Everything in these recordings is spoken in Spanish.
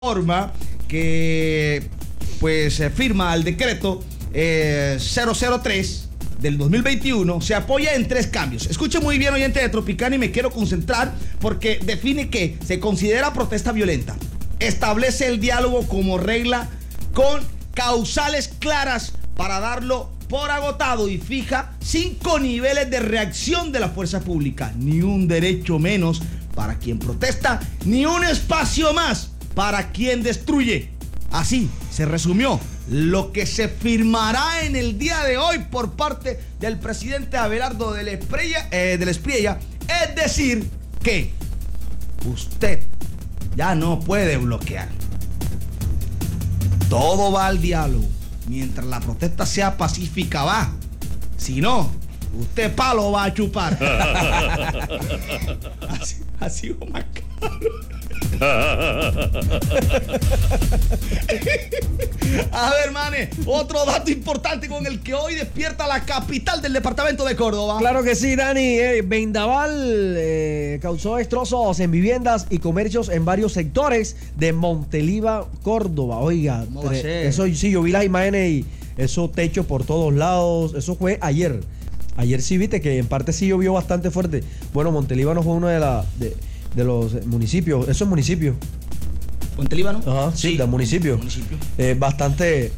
Forma que pues firma el decreto 003 del 2021 se apoya en 3 cambios. Escuche muy bien, oyente de Tropicana, y me quiero concentrar porque define que se considera protesta violenta, establece el diálogo como regla con causales claras para darlo por agotado y fija 5 niveles de reacción de la fuerza pública. Ni un derecho menos para quien protesta, ni un espacio más para quien destruye. Así se resumió lo que se firmará en el día de hoy por parte del presidente Abelardo del Espriella, es decir, que usted ya no puede bloquear. Todo va al diálogo. Mientras la protesta sea pacífica, va. Si no, usted palo va a chupar. así va más caro. A ver, mane, otro dato importante con el que hoy despierta la capital del departamento de Córdoba. Claro que sí, Dani. Vendaval causó destrozos en viviendas y comercios en varios sectores de Monteliva, Córdoba. Oiga, eso sí, yo vi las imágenes y esos techos por todos lados. Eso fue ayer. Ayer sí viste que en parte sí llovió bastante fuerte. Bueno, Monteliva no fue uno de los municipios. Eso es municipio. ¿Monteliva, no? Ajá, sí, del municipio. Bastantes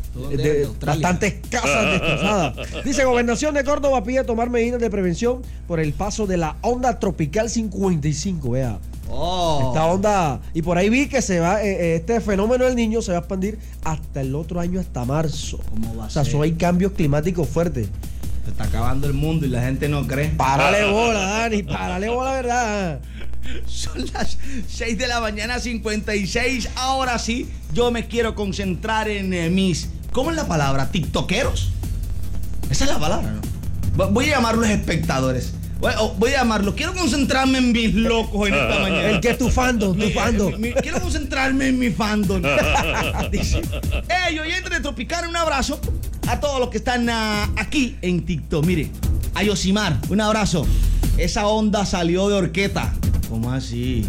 casas destrozadas. Dice, Gobernación de Córdoba pide tomar medidas de prevención por el paso de la onda tropical 55. Vea. Esta onda. Y por ahí vi que se va, este fenómeno del Niño se va a expandir hasta el otro año, hasta marzo. ¿Cómo va a ser? O sea, hay cambios climáticos fuertes. Se está acabando el mundo y la gente no cree. Párale bola, Dani, párale bola, verdad. Son las 6 de la mañana, 56. Ahora sí, yo me quiero concentrar en mis, ¿cómo es la palabra? ¿Tiktokeros? Esa es la palabra, ¿no? Voy a llamarlos espectadores. Voy a llamarlos. Quiero concentrarme en mis locos en esta mañana. El que es tu fandom, quiero concentrarme en mi fandom. Dice, oyentes de Tropicana, un abrazo a todos los que están aquí en TikTok. Mire, a Yosimar, un abrazo. Esa onda salió de horqueta. ¿Cómo así?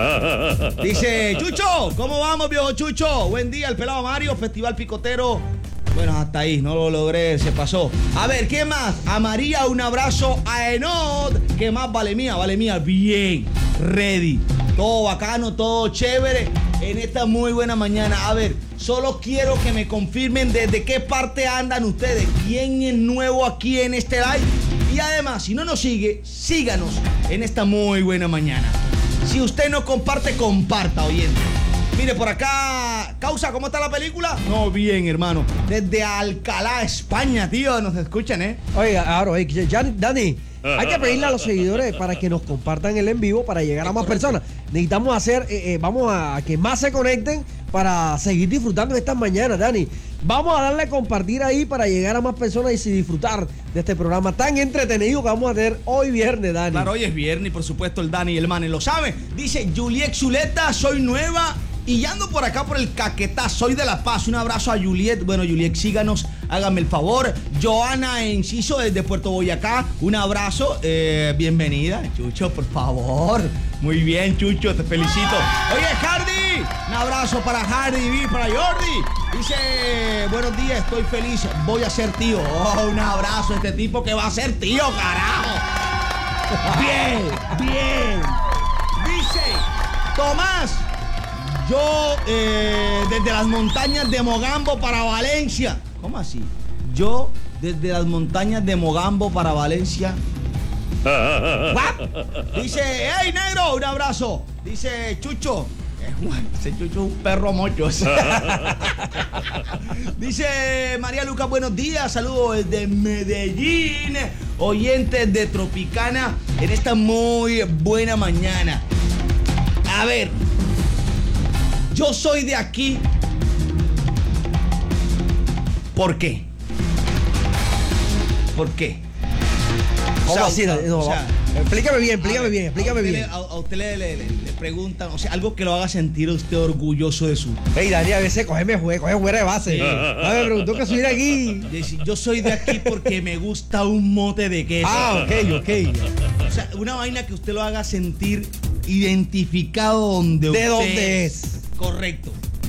Dice, Chucho, ¿cómo vamos, viejo Chucho? Buen día, el pelado Mario, Festival Picotero. Bueno, hasta ahí, no lo logré, se pasó. A ver, ¿qué más? A María, un abrazo. A Enod, ¿qué más? Vale mía, bien, ready. Todo bacano, todo chévere en esta muy buena mañana. A ver, solo quiero que me confirmen desde qué parte andan ustedes. ¿Quién es nuevo aquí en este live? Y además, si no nos sigue, síganos en esta muy buena mañana. Si usted no comparte, comparta, oyente. Mire, por acá, Causa, ¿cómo está la película? No, bien, hermano. Desde Alcalá, España, tío, nos escuchan, ¿eh? Oiga, ahora, Dani, hay que pedirle a los seguidores para que nos compartan el en vivo para llegar a más personas. Necesitamos hacer, vamos a que más se conecten para seguir disfrutando de estas mañanas, Dani. Vamos a darle a compartir ahí para llegar a más personas y disfrutar de este programa tan entretenido que vamos a tener hoy viernes, Dani. Claro, hoy es viernes y por supuesto el Dani y el Mane lo sabe. Dice Juliet Zuleta, soy nueva y ando por acá por el Caquetá, soy de La Paz. Un abrazo a Juliet. Bueno, Juliet, síganos, hágame el favor. Joana Enciso desde Puerto Boyacá, un abrazo, bienvenida. Chucho, por favor. Muy bien, Chucho, te felicito. Oye, Hardy, un abrazo para Hardy, para Jordi. Dice, buenos días, estoy feliz, voy a ser tío. Oh, un abrazo a este tipo que va a ser tío, carajo. Bien. Dice, Tomás, yo desde las montañas de Mogambo para Valencia. ¿Cómo así? Yo desde las montañas de Mogambo para Valencia. Dice, hey, negro, un abrazo. Dice, Chucho. Ese Chucho es un perro mocho. Dice María Luca, buenos días, saludos desde Medellín, oyentes de Tropicana en esta muy buena mañana. A ver, yo soy de aquí. ¿Por qué? ¿Cómo así? Explícame bien. A usted le preguntan, o sea, algo que lo haga sentir a usted orgulloso de su. Hey, Dani, a veces coge fuera de base. Sí. Me preguntó que soy de aquí. Yo soy de aquí porque me gusta un mote de queso. Ok. O sea, una vaina que usted lo haga sentir identificado donde ¿De usted dónde es? Correcto.